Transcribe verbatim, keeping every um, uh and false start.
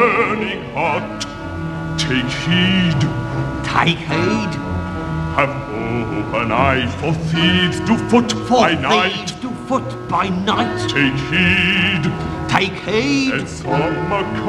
burning hot. Take heed. Take heed. Have open eye, for thieves do foot For by night. thieves do foot by night. Take heed. Take heed. And some